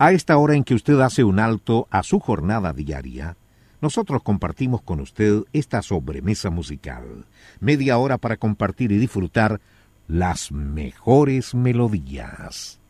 A esta hora en que usted hace un alto a su jornada diaria, nosotros compartimos con usted esta sobremesa musical. Media hora para compartir y disfrutar las mejores melodías.